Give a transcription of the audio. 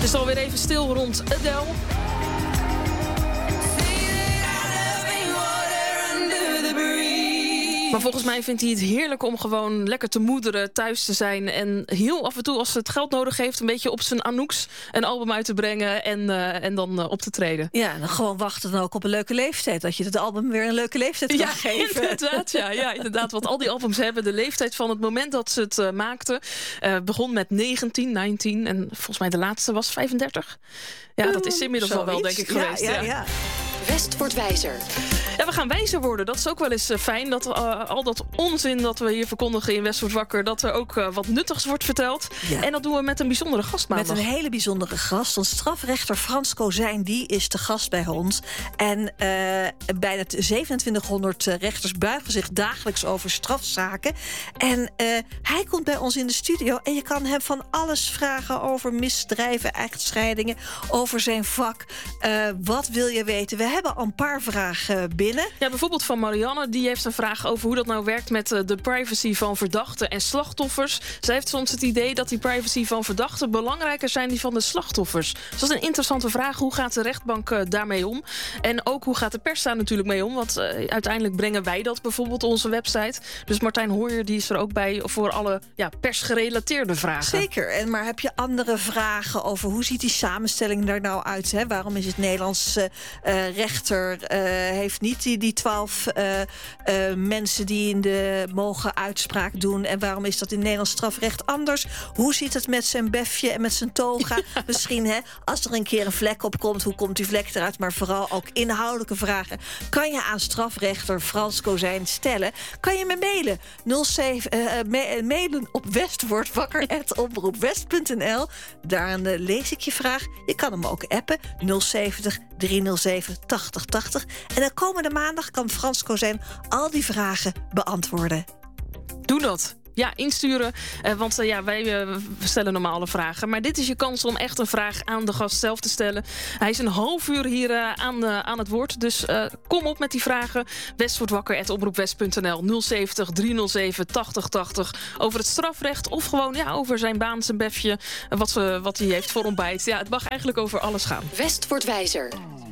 is alweer even stil rond Adele. Maar volgens mij vindt hij het heerlijk om gewoon lekker te moederen, thuis te zijn. En heel af en toe, als het geld nodig heeft, een beetje op zijn Anouks een album uit te brengen en dan op te treden. Ja, en dan gewoon wachten dan ook op een leuke leeftijd. Dat je het album weer een leuke leeftijd kan geven. Inderdaad, ja, inderdaad. Want al die albums hebben de leeftijd van het moment dat ze het maakten. Begon met 19 en volgens mij de laatste was 35. Ja, dat is inmiddels al wel, denk ik, geweest. Ja. West wordt wijzer. Ja, we gaan wijzer worden. Dat is ook wel eens fijn. Dat al dat onzin dat we hier verkondigen in West wordt wakker, dat er ook wat nuttigs wordt verteld. Ja. En dat doen we met een bijzondere gast maandag. Met een hele bijzondere gast. Ons strafrechter Frans Kozijn, die is de gast bij ons. En bijna 2700 rechters buigen zich dagelijks over strafzaken. En hij komt bij ons in de studio. En je kan hem van alles vragen over misdrijven, echtscheidingen, over zijn vak. Wat wil je weten? We hebben al een paar vragen binnen. Ja, bijvoorbeeld van Marianne. Die heeft een vraag over hoe dat nou werkt met de privacy van verdachten en slachtoffers. Zij heeft soms het idee dat die privacy van verdachten belangrijker zijn die van de slachtoffers. Dus dat is een interessante vraag. Hoe gaat de rechtbank daarmee om? En ook hoe gaat de pers daar natuurlijk mee om? Want uiteindelijk brengen wij dat bijvoorbeeld op onze website. Dus Martijn Hooijer die is er ook bij voor alle persgerelateerde vragen. Zeker. Maar heb je andere vragen over hoe ziet die samenstelling er nou uit? Hè? Waarom is het Nederlands rechter heeft niet die 12 mensen die mogen uitspraak doen. En waarom is dat in Nederlands strafrecht anders? Hoe zit het met zijn befje en met zijn toga? Misschien, als er een keer een vlek op komt, hoe komt die vlek eruit? Maar vooral ook inhoudelijke vragen kan je aan strafrechter Frans Kozijn stellen. Kan je me mailen? Mailen op westwordwakker@omroepwest.nl. Daarin lees ik je vraag. Je kan hem ook appen. 070 307 8080. En dan komende maandag kan Frans Kozijn al die vragen beantwoorden. Doe dat. Ja, insturen. Want wij stellen normale vragen. Maar dit is je kans om echt een vraag aan de gast zelf te stellen. Hij is een half uur hier aan het woord. Dus kom op met die vragen. westwordwakker@omroepwest.nl 070 307 8080. Over het strafrecht of gewoon over zijn baan, zijn befje. Wat hij heeft voor ontbijt. Ja, het mag eigenlijk over alles gaan. West wordt wijzer.